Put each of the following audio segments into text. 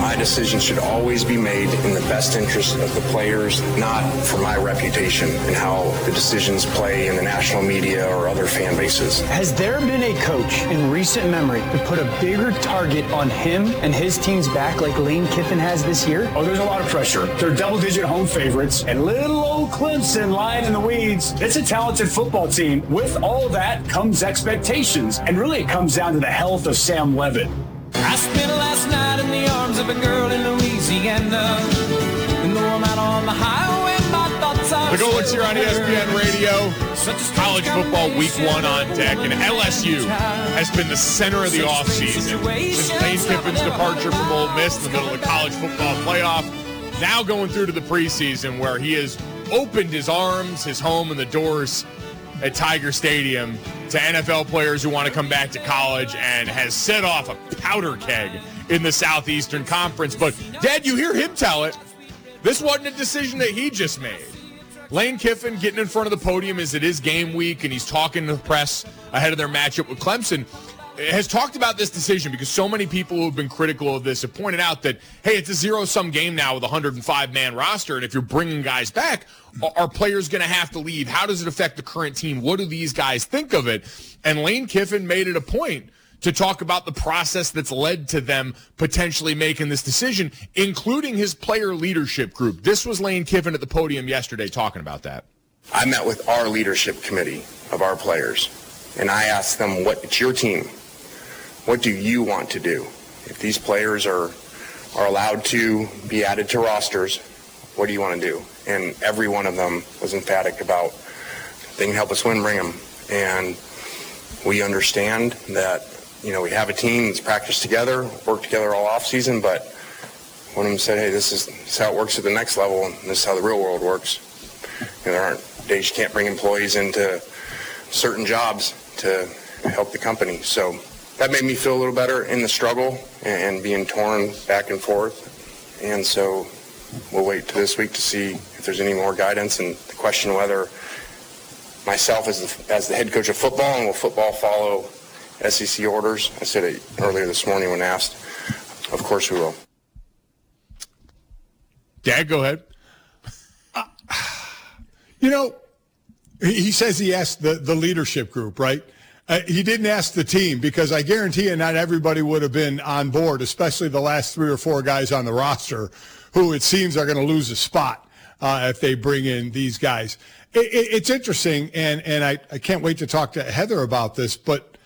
My decision should always be made in the best interest of the players, not for my reputation and how the decisions play in the national media or other fan bases. Has there been a coach in recent memory to put a bigger target on him and his team's back like Lane Kiffin has this year? Oh, there's a lot of pressure. They're double-digit home favorites, and little old Clemson lying in the weeds. It's a talented football team. With all that comes expectations, and really it comes down to the health of Sam Leavitt. I spent last night in the arms of a girl in Louisiana. And though I'm out on the highway, my thoughts are... The Goldwicks here on ESPN Radio. College football week 1 on deck, and LSU has been the center of the offseason since Lane Kiffin's departure from Ole Miss in the middle of the college football playoff. Now going through to the preseason where he has opened his arms, his home, and the doors at Tiger Stadium to NFL players who want to come back to college and has set off a powder keg in the Southeastern Conference. But, Dad, you hear him tell it. This wasn't a decision that he just made. Lane Kiffin getting in front of the podium as it is game week, and he's talking to the press ahead of their matchup with Clemson, has talked about this decision because so many people who have been critical of this have pointed out that, hey, it's a zero-sum game now with a 105-man roster, and if you're bringing guys back, are players going to have to leave? How does it affect the current team? What do these guys think of it? And Lane Kiffin made it a point to talk about the process that's led to them potentially making this decision, including his player leadership group. This was Lane Kiffin at the podium yesterday talking about that. I met with our leadership committee of our players, and I asked them, it's your team. What do you want to do? If these players are allowed to be added to rosters, what do you want to do? And every one of them was emphatic about, they can help us win, bring them. And we understand that, we have a team that's practiced together, worked together all off season, but one of them said, hey, this is how it works at the next level, and this is how the real world works. There aren't days you can't bring employees into certain jobs to help the company. So that made me feel a little better in the struggle and being torn back and forth. And so we'll wait to this week to see if there's any more guidance and the question whether myself as the head coach of football, and will football follow SEC orders. I said it earlier this morning when asked. Of course we will. Dad, go ahead. He says he asked the leadership group, right? He didn't ask the team, because I guarantee you not everybody would have been on board, especially the last 3 or 4 guys on the roster who it seems are going to lose a spot if they bring in these guys. It's interesting, and I can't wait to talk to Heather about this, but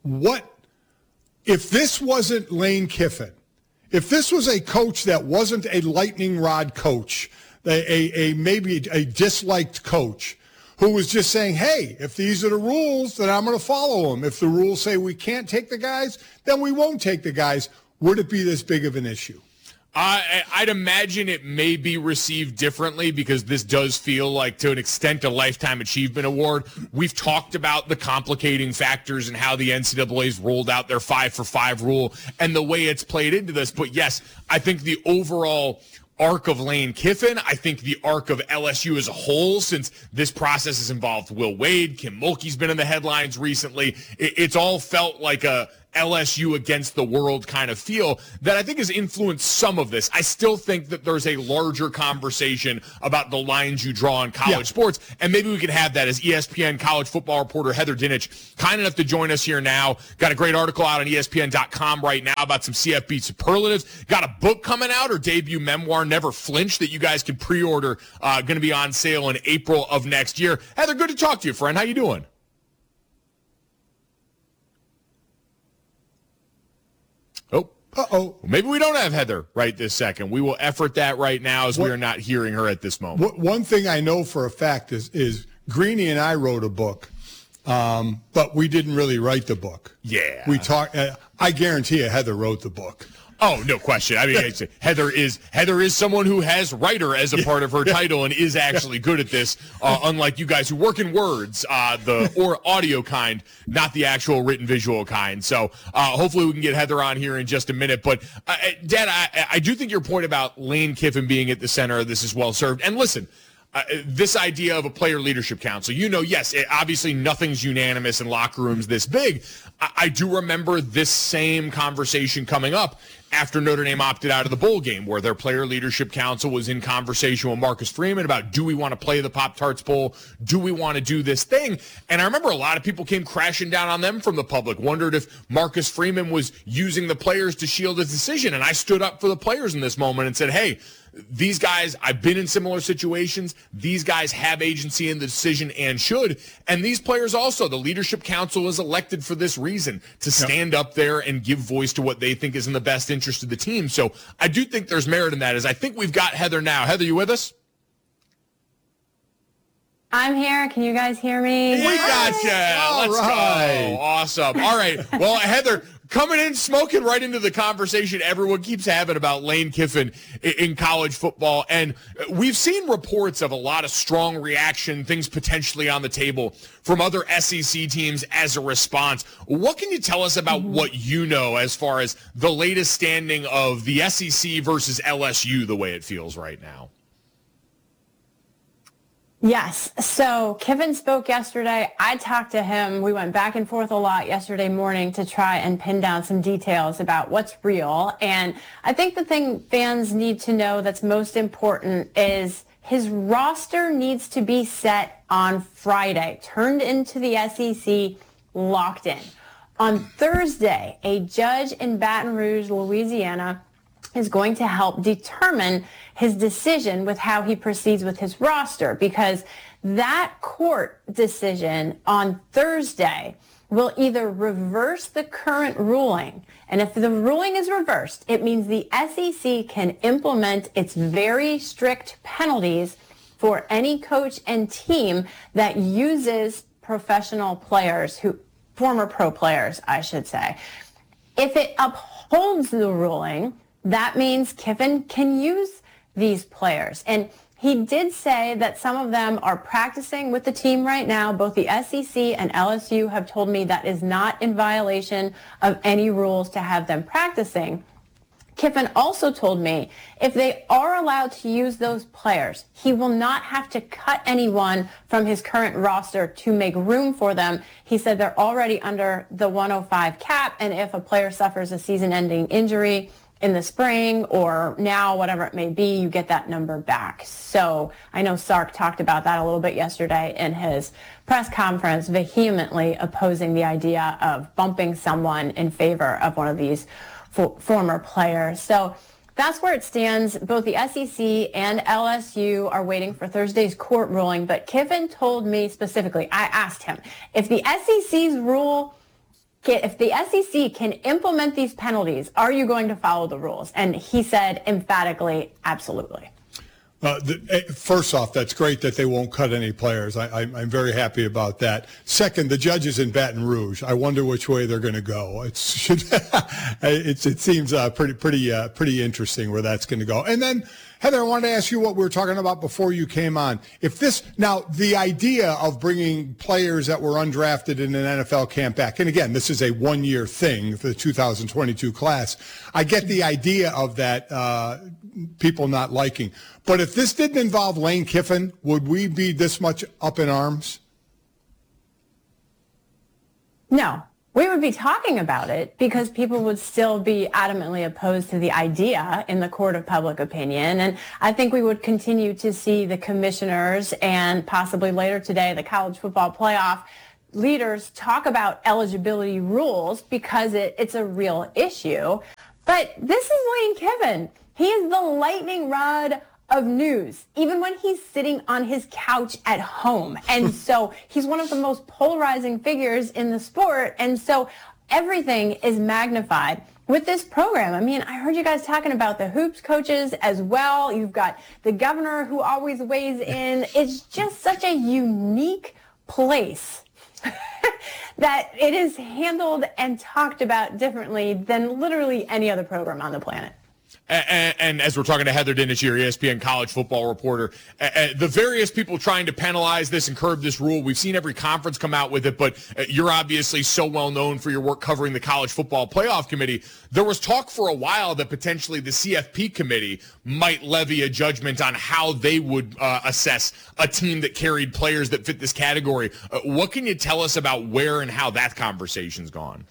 if this wasn't Lane Kiffin, if this was a coach that wasn't a lightning rod coach, maybe a disliked coach, who was just saying, hey, if these are the rules, then I'm going to follow them. If the rules say we can't take the guys, then we won't take the guys. Would it be this big of an issue? I'd imagine it may be received differently, because this does feel like, to an extent, a Lifetime Achievement Award. We've talked about the complicating factors and how the NCAA's rolled out their 5-for-5 rule and the way it's played into this. But, yes, I think the overall arc of Lane Kiffin, I think the arc of LSU as a whole, since this process has involved Will Wade, Kim Mulkey's been in the headlines recently, it's all felt like a LSU against the world kind of feel that I think has influenced some of this. I still think that there's a larger conversation about the lines you draw in college sports, and maybe we could have that as ESPN college football reporter Heather Dinich, kind enough to join us here now. Got a great article out on ESPN.com right now about some CFB superlatives. Got a book coming out, her debut memoir, Never Flinch, that you guys can pre-order, going to be on sale in April of next year. Heather, good to talk to you, friend. How you doing? Uh-oh. Maybe we don't have Heather right this second. We will effort that right now, as we are not hearing her at this moment. One thing I know for a fact is Greeny and I wrote a book, but we didn't really write the book. Yeah. We talked. I guarantee you Heather wrote the book. Oh, no question. I mean, Heather is someone who has writer as a part of her title and is actually good at this, unlike you guys who work in words, or audio kind, not the actual written visual kind. So hopefully we can get Heather on here in just a minute. But, Dad, I do think your point about Lane Kiffin being at the center of this is well served. And listen, this idea of a player leadership council. Yes, obviously nothing's unanimous in locker rooms this big. I do remember this same conversation coming up after Notre Dame opted out of the bowl game, where their player leadership council was in conversation with Marcus Freeman about, do we want to play the Pop-Tarts Bowl? Do we want to do this thing? And I remember a lot of people came crashing down on them from the public, wondered if Marcus Freeman was using the players to shield his decision. And I stood up for the players in this moment and said, hey, these guys, I've been in similar situations. These guys have agency in the decision and should. And these players also, the leadership council is elected for this reason, to stand up there and give voice to what they think is in the best interest of the team. So I do think there's merit in that. As I think we've got Heather now. Heather, you with us? I'm here. Can you guys hear me? We got you. Let's go. Awesome. All right. Well, Heather, coming in, smoking right into the conversation everyone keeps having about Lane Kiffin in college football. And we've seen reports of a lot of strong reaction, things potentially on the table from other SEC teams as a response. What can you tell us about what you know as far as the latest standing of the SEC versus LSU, the way it feels right now? Yes. So Kiffin spoke yesterday. I talked to him. We went back and forth a lot yesterday morning to try and pin down some details about what's real. And I think the thing fans need to know that's most important is his roster needs to be set on Friday, turned into the SEC, locked in. On Thursday, a judge in Baton Rouge, Louisiana, is going to help determine his decision with how he proceeds with his roster, because that court decision on Thursday will either reverse the current ruling, and if the ruling is reversed, it means the SEC can implement its very strict penalties for any coach and team that uses professional players, former pro players, I should say. If it upholds the ruling, that means Kiffin can use these players. And he did say that some of them are practicing with the team right now. Both the SEC and LSU have told me that is not in violation of any rules to have them practicing. Kiffin also told me if they are allowed to use those players, he will not have to cut anyone from his current roster to make room for them. He said they're already under the 105 cap, and if a player suffers a season-ending injury in the spring or now, whatever it may be, you get that number back. So I know Sark talked about that a little bit yesterday in his press conference, vehemently opposing the idea of bumping someone in favor of one of these former players. So that's where it stands. Both the SEC and LSU are waiting for Thursday's court ruling, but Kiffin told me specifically, I asked him, if the SEC can implement these penalties, are you going to follow the rules? And he said emphatically, absolutely. First off, that's great that they won't cut any players. I'm very happy about that. Second, the judges in Baton Rouge, I wonder which way they're going to go. It seems pretty interesting where that's going to go. And then, Heather, I wanted to ask you what we were talking about before you came on. Now, the idea of bringing players that were undrafted in an NFL camp back, and again, this is a one-year thing for the 2022 class. I get the idea of that, people not liking. But if this didn't involve Lane Kiffin, would we be this much up in arms? No. We would be talking about it because people would still be adamantly opposed to the idea in the court of public opinion. And I think we would continue to see the commissioners and possibly later today the college football playoff leaders talk about eligibility rules because it's a real issue. But this is Lane Kiffin. He is the lightning rod of news, even when he's sitting on his couch at home. And so he's one of the most polarizing figures in the sport. And so everything is magnified with this program. I mean, I heard you guys talking about the hoops coaches as well. You've got the governor who always weighs in. It's just such a unique place that it is handled and talked about differently than literally any other program on the planet. And as we're talking to Heather Dinich here, ESPN college football reporter, the various people trying to penalize this and curb this rule, we've seen every conference come out with it, but you're obviously so well known for your work covering the College Football Playoff Committee. There was talk for a while that potentially the CFP committee might levy a judgment on how they would assess a team that carried players that fit this category. What can you tell us about where and how that conversation's gone?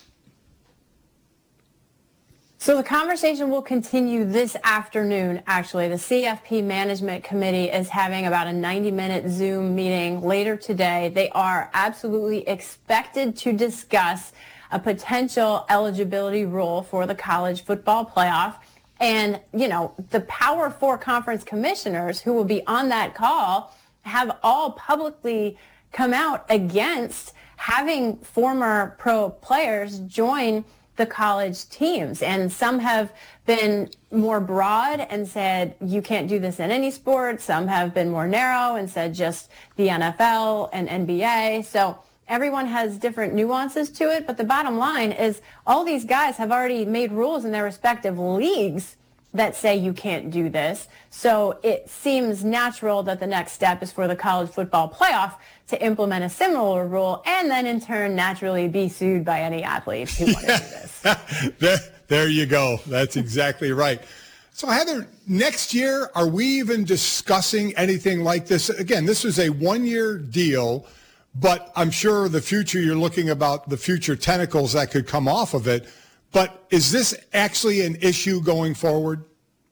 So the conversation will continue this afternoon, actually. The CFP Management Committee is having about a 90-minute Zoom meeting later today. They are absolutely expected to discuss a potential eligibility rule for the college football playoff. And, you know, the Power 4 conference commissioners who will be on that call have all publicly come out against having former pro players join the college teams. And some have been more broad and said, you can't do this in any sport. Some have been more narrow and said just the NFL and NBA. So everyone has different nuances to it. But the bottom line is all these guys have already made rules in their respective leagues that say you can't do this. So it seems natural that the next step is for the college football playoff to implement a similar rule and then in turn naturally be sued by any athletes who want to do this. There you go. That's exactly right. So Heather, next year, are we even discussing anything like this? Again, this is a one-year deal, but I'm sure the future, you're looking about the future tentacles that could come off of it. But is this actually an issue going forward?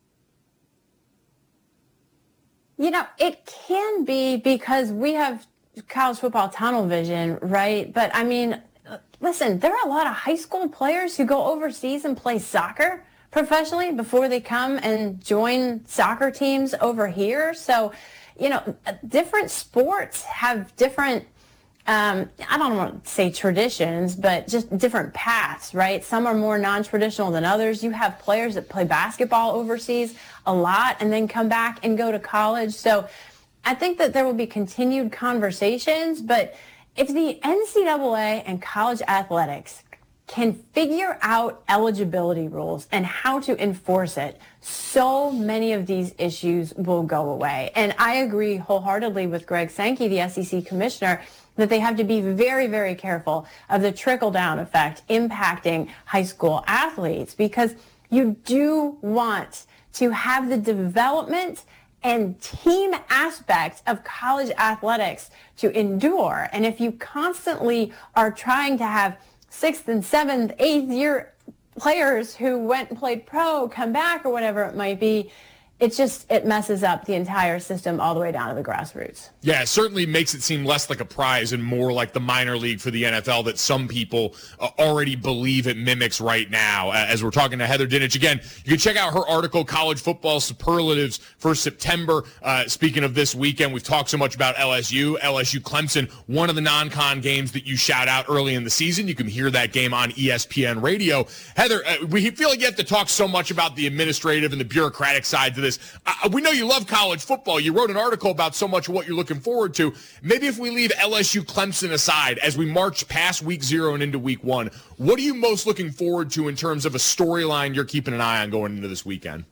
You know, it can be because we have college football tunnel vision, right? But I mean, listen, there are a lot of high school players who go overseas and play soccer professionally before they come and join soccer teams over here. So, you know, different sports have different I don't want to say traditions, but just different paths, right? Some are more non-traditional than others. You have players that play basketball overseas a lot and then come back and go to college. So I think that there will be continued conversations, but if the NCAA and college athletics can figure out eligibility rules and how to enforce it, so many of these issues will go away. And I agree wholeheartedly with Greg Sankey, the SEC commissioner, that they have to be very, very careful of the trickle-down effect impacting high school athletes, because you do want to have the development and team aspect of college athletics to endure. And if you constantly are trying to have 6th and 7th, 8th year players who went and played pro come back or whatever it might be, it messes up the entire system all the way down to the grassroots. Yeah, it certainly makes it seem less like a prize and more like the minor league for the NFL that some people already believe it mimics right now. As we're talking to Heather Dinich, again, you can check out her article, College Football Superlatives for September. Speaking of this weekend, we've talked so much about LSU Clemson, one of the non-con games that you shout out early in the season. You can hear that game on ESPN Radio. Heather, we feel like you have to talk so much about the administrative and the bureaucratic side to this. We know you love college football. You wrote an article about so much of what you're looking forward to. Maybe if we leave LSU Clemson aside as we march past week 0 and into week 1, what are you most looking forward to in terms of a storyline you're keeping an eye on going into this weekend?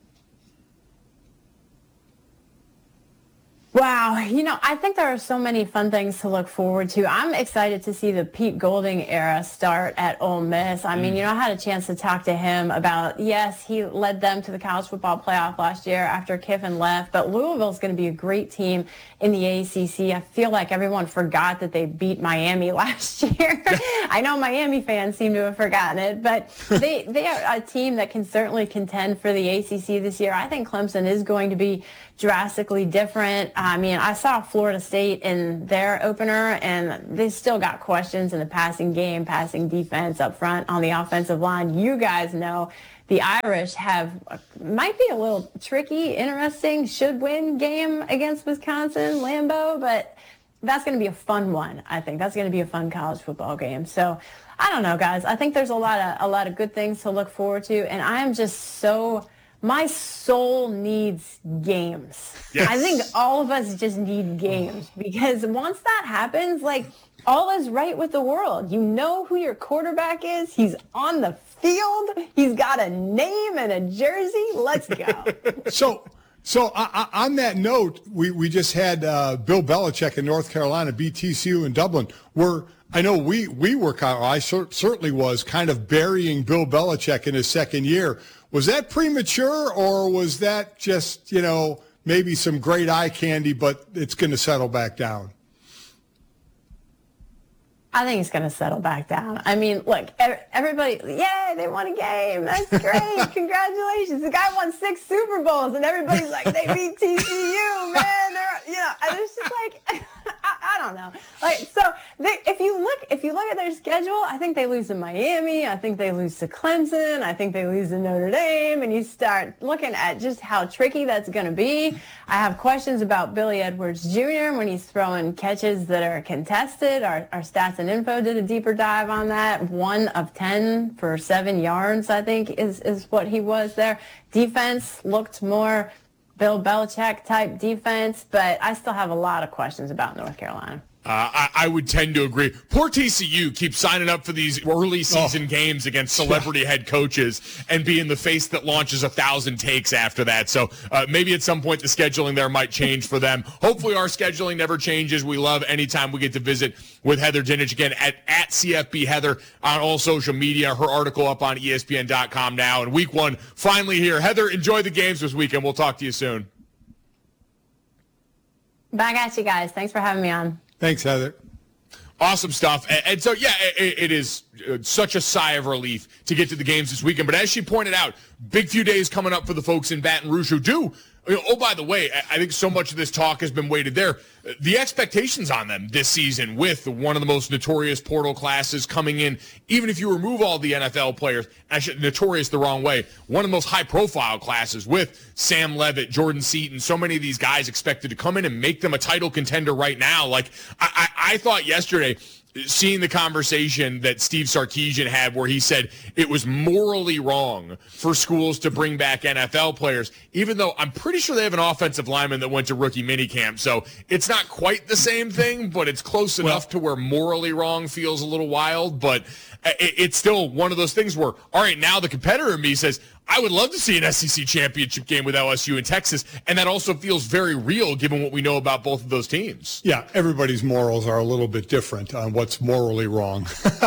Wow. You know, I think there are so many fun things to look forward to. I'm excited to see the Pete Golding era start at Ole Miss. I mean, you know, I had a chance to talk to him about, yes, he led them to the college football playoff last year after Kiffin left, but Louisville's going to be a great team in the ACC. I feel like everyone forgot that they beat Miami last year. I know Miami fans seem to have forgotten it, but they are a team that can certainly contend for the ACC this year. I think Clemson is going to be drastically different. I mean, I saw Florida State in their opener, and they still got questions in the passing game, passing defense up front on the offensive line. You guys know the Irish might be a little tricky, interesting, should-win game against Wisconsin, Lambeau, but that's going to be a fun one, I think. That's going to be a fun college football game. So I don't know, guys. I think there's a lot of good things to look forward to, and I am just so my soul needs games. Yes. I think all of us just need games, because once that happens, like, all is right with the world. You know who your quarterback is. He's on the field. He's got a name and a jersey. Let's go. So on that note, we just had Bill Belichick in North Carolina beat TCU in Dublin. I know we were I certainly was kind of burying Bill Belichick in his second year. Was that premature, or was that just, maybe some great eye candy, but it's going to settle back down? I think it's going to settle back down. I mean, look, everybody, yay, they won a game. That's great. Congratulations. The guy won 6 Super Bowls, and everybody's like, they beat TCU, man. And it's just like, I don't know. Like, so if you look at their schedule, I think they lose to Miami. I think they lose to Clemson. I think they lose to Notre Dame. And you start looking at just how tricky that's going to be. I have questions about Billy Edwards Jr. when he's throwing catches that are contested. Our stats and info did a deeper dive on that. 1 of 10 for 7 yards, I think, is what he was there. Defense looked more Bill Belichick type defense, but I still have a lot of questions about North Carolina. I would tend to agree. Poor TCU keeps signing up for these early season games against celebrity head coaches and being the face that launches 1,000 takes after that. So maybe at some point the scheduling there might change for them. Hopefully our scheduling never changes. We love anytime we get to visit with Heather Dinich again at CFB Heather on all social media. Her article up on ESPN.com now. And week 1 finally here. Heather, enjoy the games this weekend. We'll talk to you soon. Back at you guys. Thanks for having me on. Thanks, Heather. Awesome stuff. And so, yeah, it is such a sigh of relief to get to the games this weekend. But as she pointed out, big few days coming up for the folks in Baton Rouge who do. Oh, by the way, I think so much of this talk has been weighted there. The expectations on them this season with one of the most notorious portal classes coming in, even if you remove all the NFL players, actually notorious the wrong way, one of the most high-profile classes with Sam Levitt, Jordan Seaton, so many of these guys expected to come in and make them a title contender right now. Like, I thought yesterday, seeing the conversation that Steve Sarkisian had where he said it was morally wrong for schools to bring back NFL players, even though I'm pretty sure they have an offensive lineman that went to rookie minicamp. So it's not quite the same thing, but it's close enough to where morally wrong feels a little wild. But it's still one of those things where, all right, now the competitor in me says, I would love to see an SEC championship game with LSU and Texas, and that also feels very real given what we know about both of those teams. Yeah, everybody's morals are a little bit different on what's morally wrong.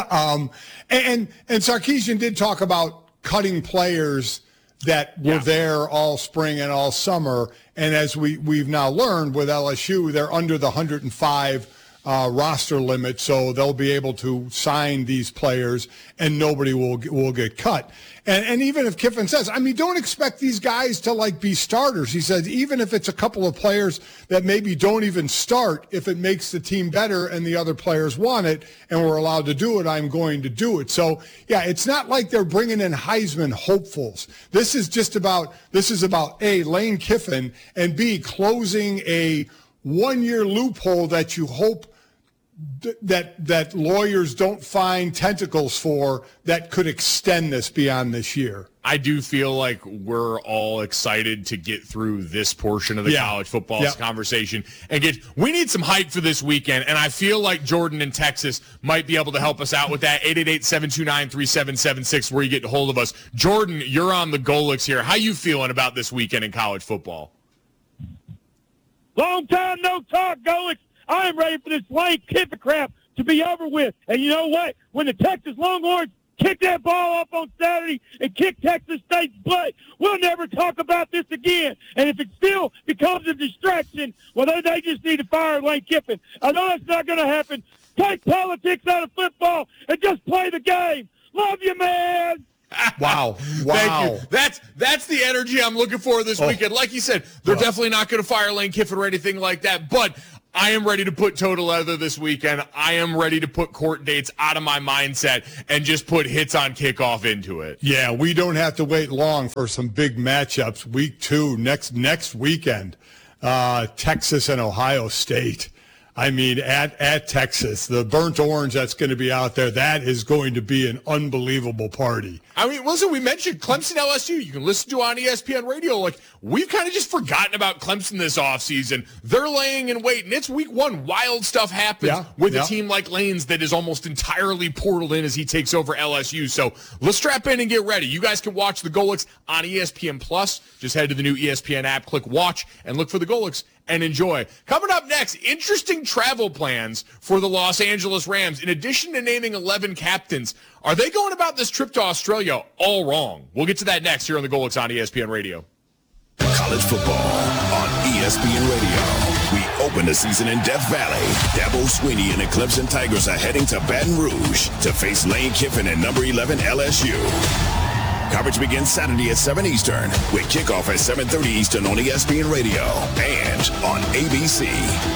And Sarkisian did talk about cutting players that were there all spring and all summer, and as we've now learned with LSU, they're under the 105 roster limit, so they'll be able to sign these players and nobody will get cut. And even if Kiffin says, I mean, don't expect these guys to like be starters. He says, even if it's a couple of players that maybe don't even start, if it makes the team better and the other players want it and we're allowed to do it, I'm going to do it. So yeah, it's not like they're bringing in Heisman hopefuls. This is about A, Lane Kiffin, and B, closing a one-year loophole that you hope that lawyers don't find tentacles for that could extend this beyond this year. I do feel like we're all excited to get through this portion of the college football conversation and we need some hype for this weekend, and I feel like Jordan in Texas might be able to help us out with that. 888-729-3776 where you get a hold of us. Jordan, you're on the Golix here. How you feeling about this weekend in college football? Long time no talk, Golix. I am ready for this Lane Kiffin crap to be over with. And you know what? When the Texas Longhorns kick that ball up on Saturday and kick Texas State's butt, we'll never talk about this again. And if it still becomes a distraction, well, then they just need to fire Lane Kiffin. I know that's not going to happen. Take politics out of football and just play the game. Love you, man. Wow. Thank you. That's the energy I'm looking for this weekend. Like you said, they're definitely not going to fire Lane Kiffin or anything like that, but I am ready to put toe to leather this weekend. I am ready to put court dates out of my mindset and just put hits on kickoff into it. Yeah, we don't have to wait long for some big matchups. Week 2, next weekend, Texas and Ohio State. I mean, at Texas, the burnt orange that's going to be out there, that is going to be an unbelievable party. I mean, listen, we mentioned Clemson LSU. You can listen to on ESPN Radio. Like, we've kind of just forgotten about Clemson this offseason. They're laying in wait, and it's week one. Wild stuff happens with a team like Lane's that is almost entirely portaled in as he takes over LSU. So let's strap in and get ready. You guys can watch the Golics on ESPN+. Just head to the new ESPN app, click watch, and look for the Golics and enjoy. Coming up next, interesting travel plans for the Los Angeles Rams. In addition to naming 11 captains, are they going about this trip to Australia all wrong? We'll get to that next here on the Golics on ESPN Radio. College football on ESPN Radio. We open the season in Death Valley. Dabo Swinney and the Clemson Tigers are heading to Baton Rouge to face Lane Kiffin and number 11 LSU. Coverage begins Saturday at 7 Eastern with kickoff at 7:30 Eastern on ESPN Radio and on ABC.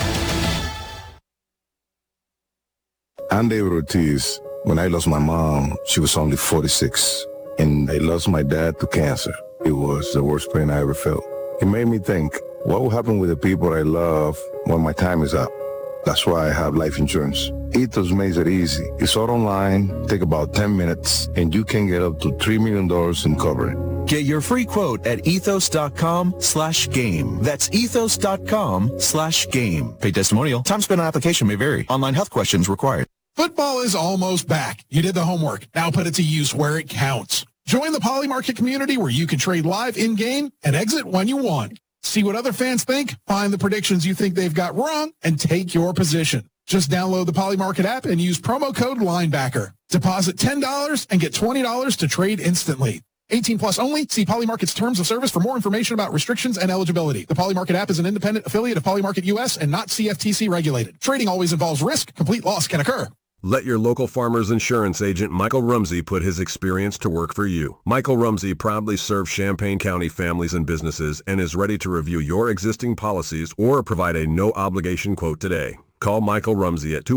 I'm David Ortiz. When I lost my mom, she was only 46, and I lost my dad to cancer. It was the worst pain I ever felt. It made me think, what will happen with the people I love when my time is up? That's why I have life insurance. Ethos makes it easy. It's all online, take about 10 minutes, and you can get up to $3 million in coverage. Get your free quote at ethos.com/game. That's ethos.com/game. Pay testimonial. Time spent on application may vary. Online health questions required. Football is almost back. You did the homework. Now put it to use where it counts. Join the Poly Market community where you can trade live in-game and exit when you want. See what other fans think, find the predictions you think they've got wrong, and take your position. Just download the Poly Market app and use promo code LINEBACKER. Deposit $10 and get $20 to trade instantly. 18 plus only. See Poly Market's terms of service for more information about restrictions and eligibility. The Poly Market app is an independent affiliate of Poly Market US and not CFTC regulated. Trading always involves risk. Complete loss can occur. Let your local Farmers Insurance agent Michael Rumsey put his experience to work for you. Michael Rumsey proudly serves Champaign County families and businesses and is ready to review your existing policies or provide a no-obligation quote today. Call Michael Rumsey at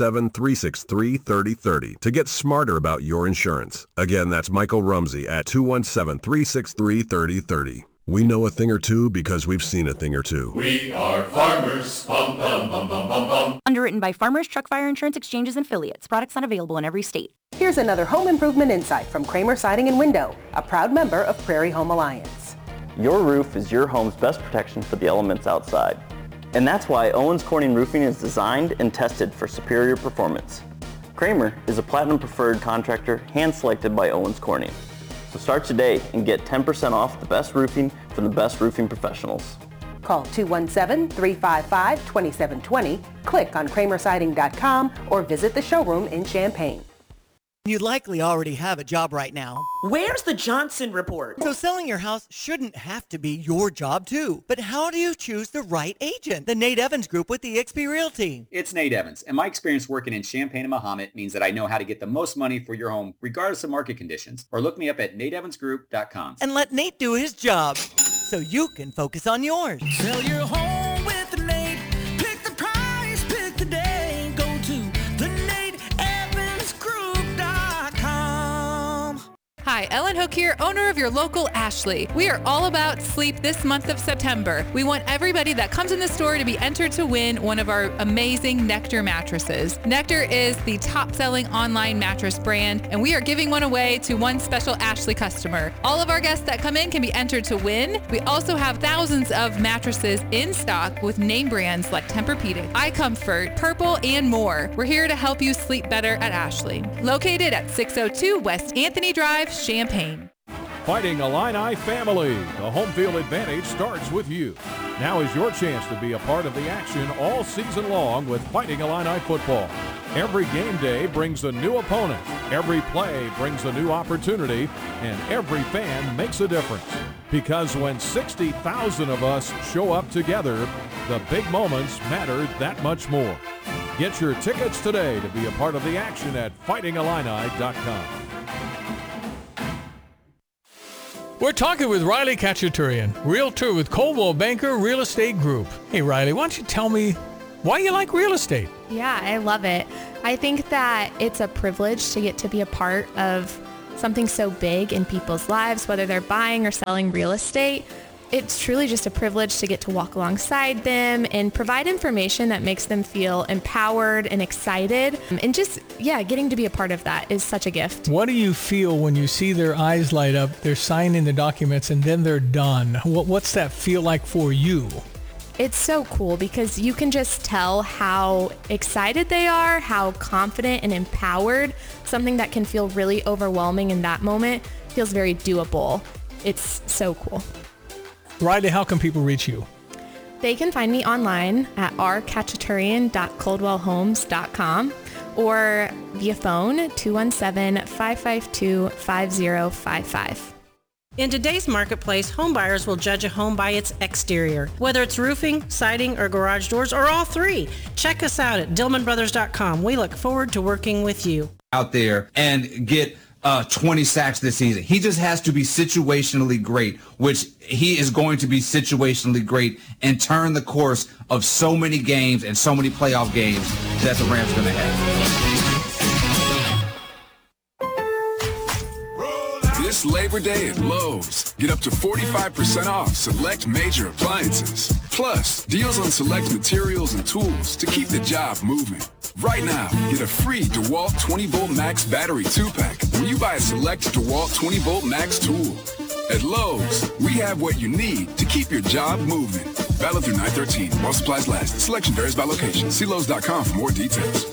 217-363-3030 to get smarter about your insurance. Again, that's Michael Rumsey at 217-363-3030. We know a thing or two because we've seen a thing or two. We are farmers. Bum, bum, bum, bum, bum, bum. Underwritten by Farmers Truck Fire Insurance Exchanges and Affiliates. Products not available in every state. Here's another home improvement insight from Kramer Siding and Window, a proud member of Prairie Home Alliance. Your roof is your home's best protection for the elements outside. And that's why Owens Corning Roofing is designed and tested for superior performance. Kramer is a platinum preferred contractor hand-selected by Owens Corning. So start today and get 10% off the best roofing from the best roofing professionals. Call 217-355-2720, click on kramersiding.com, or visit the showroom in Champaign. You likely already have a job right now. Where's the Johnson Report? So selling your house shouldn't have to be your job too. But how do you choose the right agent? The Nate Evans Group with eXp Realty. It's Nate Evans, and my experience working in Champaign and Mahomet means that I know how to get the most money for your home regardless of market conditions. Or look me up at nateevansgroup.com. And let Nate do his job so you can focus on yours. Sell your home with Nate. Pick the price, pick the day. Go to the nateevansgroup.com. Hi, Ellen Hook here, owner of your local Ashley. We are all about sleep this month of September. We want everybody that comes in the store to be entered to win one of our amazing Nectar mattresses. Nectar is the top-selling online mattress brand, and we are giving one away to one special Ashley customer. All of our guests that come in can be entered to win. We also have thousands of mattresses in stock with name brands like Tempur-Pedic, iComfort, Purple, and more. We're here to help you sleep better at Ashley. Located at 602 West Anthony Drive, Champaign. Fighting Illini family, the home field advantage starts with you. Now is your chance to be a part of the action all season long with Fighting Illini football. Every game day brings a new opponent, every play brings a new opportunity, and every fan makes a difference. Because when 60,000 of us show up together, the big moments matter that much more. Get your tickets today to be a part of the action at fightingillini.com. We're talking with Riley Khachaturian, realtor with Coldwell Banker Real Estate Group. Hey, Riley, why don't you tell me why you like real estate? Yeah, I love it. I think that it's a privilege to get to be a part of something so big in people's lives, whether they're buying or selling real estate. It's truly just a privilege to get to walk alongside them and provide information that makes them feel empowered and excited. And just, getting to be a part of that is such a gift. What do you feel when you see their eyes light up, they're signing the documents, and then they're done? What's that feel like for you? It's so cool because you can just tell how excited they are, how confident and empowered. Something that can feel really overwhelming in that moment feels very doable. It's so cool. Riley, how can people reach you? They can find me online at rkhatchaturian.coldwellhomes.com or via phone 217-552-5055. In today's marketplace, homebuyers will judge a home by its exterior, whether it's roofing, siding, or garage doors, or all three. Check us out at DillmanBrothers.com. We look forward to working with you. Out there and get 20 sacks this season. He just has to be situationally great, which he is going to be situationally great and turn the course of so many games and so many playoff games that the Rams are going to have. This Labor Day at Lowe's, get up to 45% off select major appliances. Plus, deals on select materials and tools to keep the job moving. Right now, get a free DeWalt 20-Volt Max battery 2-pack when you buy a select DeWalt 20-Volt Max tool. At Lowe's, we have what you need to keep your job moving. Valid through 9/13. While supplies last. Selection varies by location. See Lowe's.com for more details.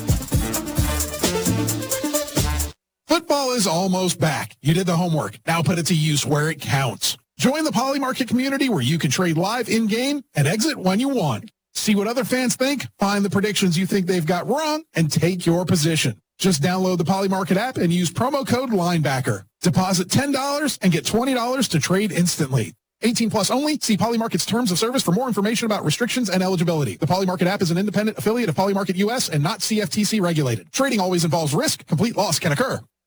Football is almost back. You did the homework. Now put it to use where it counts. Join the Poly Market community where you can trade live in-game and exit when you want. See what other fans think, find the predictions you think they've got wrong, and take your position. Just download the Poly Market app and use promo code LINEBACKER. Deposit $10 and get $20 to trade instantly. 18 plus only. See Poly Market's terms of service for more information about restrictions and eligibility. The Poly Market app is an independent affiliate of Poly Market US and not CFTC regulated. Trading always involves risk. Complete loss can occur.